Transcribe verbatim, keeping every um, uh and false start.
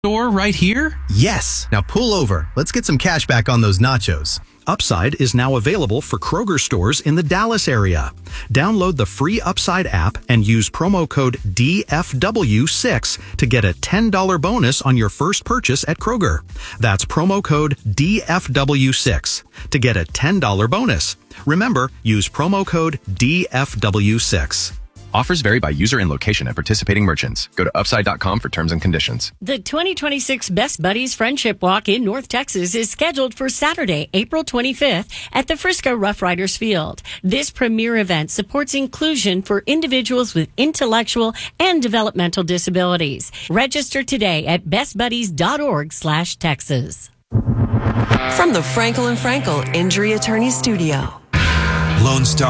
store right here? Yes. Now pull over. Let's get some cash back on those nachos. Upside is now available for Kroger stores in the Dallas area. Download the free Upside app and use promo code D F W six to get a ten dollars bonus on your first purchase at Kroger. That's promo code D F W six to get a ten dollars bonus. Remember, use promo code D F W six. Offers vary by user and location at participating merchants. Go to upside dot com for terms and conditions. The twenty twenty-six Best Buddies Friendship Walk in North Texas is scheduled for Saturday, April twenty-fifth at the Frisco Rough Riders Field. This premier event supports inclusion for individuals with intellectual and developmental disabilities. Register today at bestbuddies.org slash Texas. From the Frankel and Frankel Injury Attorney Studio. Lone Star